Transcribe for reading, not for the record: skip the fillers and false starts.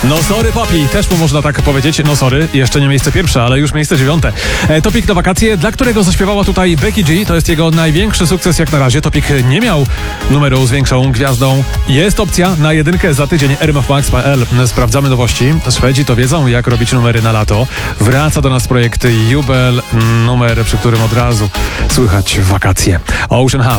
No sorry papi, też mu można tak powiedzieć. No sorry, jeszcze nie miejsce pierwsze, ale już miejsce 9. Topik na wakacje, dla którego zaśpiewała tutaj Becky G. To jest jego największy sukces jak na razie. Topik nie miał numeru z większą gwiazdą. Jest opcja na 1 za tydzień. rmfmax.pl. Sprawdzamy nowości. Szwedzi to wiedzą, jak robić numery na lato. Wraca do nas projekt Jubel, numer, przy którym od razu słychać wakacje. Ocean House.